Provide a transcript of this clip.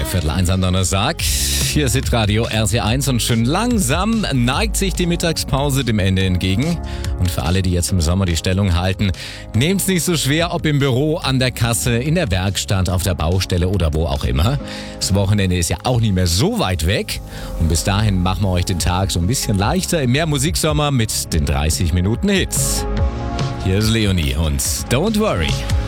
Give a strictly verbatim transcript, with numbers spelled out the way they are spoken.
Viertel eins am Donnerstag. Hier ist Hitradio R T eins und schön langsam neigt sich die Mittagspause dem Ende entgegen. Und für alle, die jetzt im Sommer die Stellung halten, nehmt's nicht so schwer, ob im Büro, an der Kasse, in der Werkstatt, auf der Baustelle oder wo auch immer. Das Wochenende ist ja auch nicht mehr so weit weg. Und bis dahin machen wir euch den Tag so ein bisschen leichter im Mehr Musiksommer mit den dreißig Minuten Hits. Hier ist Leonie und Don't Worry.